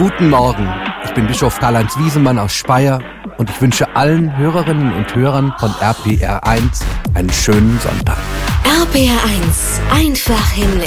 Guten Morgen, ich bin Bischof Karl-Heinz Wiesemann aus Speyer und ich wünsche allen Hörerinnen und Hörern von RPR1 einen schönen Sonntag. RPR1, einfach himmlisch.